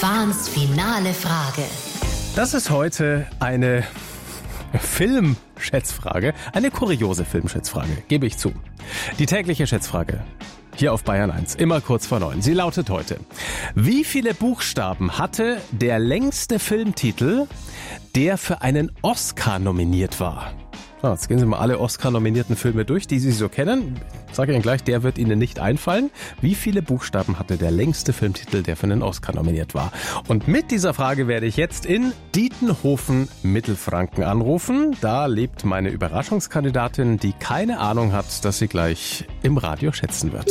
Fahns finale Frage. Das ist heute eine Filmschätzfrage, eine kuriose Filmschätzfrage, gebe ich zu. Die tägliche Schätzfrage hier auf Bayern 1, immer kurz vor 9. Sie lautet heute: Wie viele Buchstaben hatte der längste Filmtitel, der für einen Oscar nominiert war? So, jetzt gehen Sie mal alle Oscar-nominierten Filme durch, die Sie so kennen. Ich sage Ihnen gleich, der wird Ihnen nicht einfallen. Wie viele Buchstaben hatte der längste Filmtitel, der für einen Oscar nominiert war? Und mit dieser Frage werde ich jetzt in Dietenhofen, Mittelfranken anrufen. Da lebt meine Überraschungskandidatin, die keine Ahnung hat, dass sie gleich im Radio schätzen wird.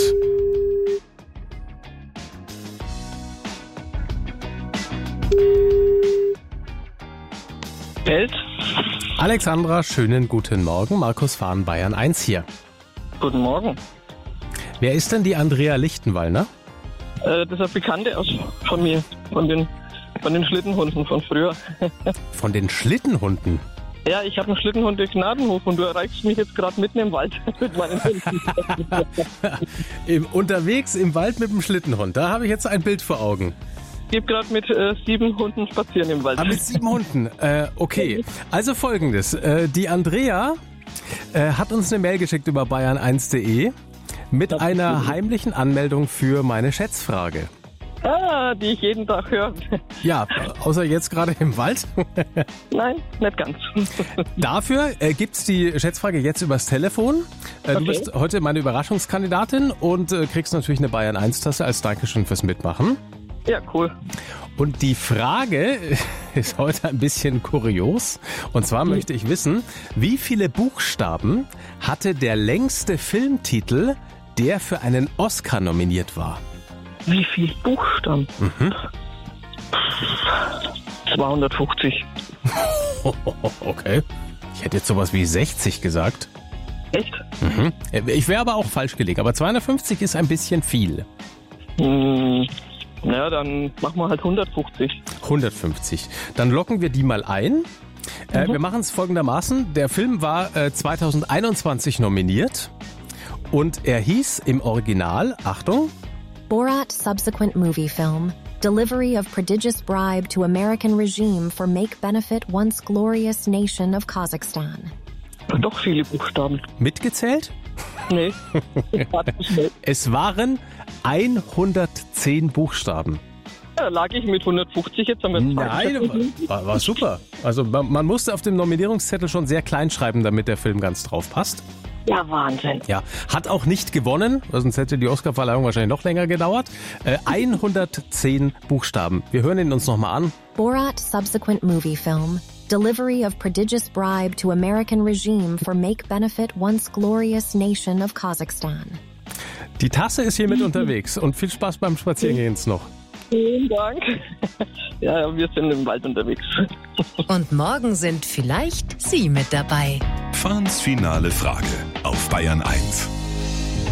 Welt. Alexandra, schönen guten Morgen. Markus Fahn, Bayern 1 hier. Guten Morgen. Wer ist denn die Andrea Lichtenwallner? Das ist eine Bekannte von mir, von den Schlittenhunden von früher. Von den Schlittenhunden? Ja, ich habe einen Schlittenhund in Gnadenhof und du erreichst mich jetzt gerade mitten im Wald mit meinen Hunden. Unterwegs im Wald mit dem Schlittenhund, da habe ich jetzt ein Bild vor Augen. Ich gehe gerade mit 7 Hunden spazieren im Wald. Ah, mit 7 Hunden, okay. Also folgendes, die Andrea hat uns eine Mail geschickt über bayern1.de mit einer heimlichen Anmeldung für meine Schätzfrage. Ah, die ich jeden Tag höre. Ja, außer jetzt gerade im Wald. Nein, nicht ganz. Dafür gibt's die Schätzfrage jetzt übers Telefon. Okay. Du bist heute meine Überraschungskandidatin und kriegst natürlich eine Bayern 1-Tasse als Dankeschön fürs Mitmachen. Ja, cool. Und die Frage ist heute ein bisschen kurios. Und zwar möchte ich wissen, wie viele Buchstaben hatte der längste Filmtitel, der für einen Oscar nominiert war? Wie viel Buchstaben? 250. Okay. Ich hätte jetzt sowas wie 60 gesagt. Echt? Ich wäre aber auch falsch gelegen. Aber 250 ist ein bisschen viel. Naja, dann machen wir halt 150. 150. Dann locken wir die mal ein. Wir machen es folgendermaßen. Der Film war 2021 nominiert und er hieß im Original, Achtung, Borat subsequent movie film, delivery of prodigious bribe to American regime for make benefit once glorious nation of Kazakhstan. Doch viele Buchstaben. mitgezählt? Nee. Es waren 110 Buchstaben. Ja, lag ich mit 150 jetzt am Nein, war super. Also man musste auf dem Nominierungszettel schon sehr klein schreiben, damit der Film ganz drauf passt. Ja, Wahnsinn. Ja, hat auch nicht gewonnen, sonst hätte die Oscarverleihung wahrscheinlich noch länger gedauert. 110 Buchstaben. Wir hören ihn uns nochmal an. Borat subsequent movie film, delivery of prodigious bribe to American regime for make benefit once glorious nation of Kazakhstan. Die Tasse ist hier mit unterwegs und viel Spaß beim Spazierengehen noch. Vielen Dank. Ja, wir sind im Wald unterwegs. Und morgen sind vielleicht Sie mit dabei. Fahns finale Frage auf Bayern 1.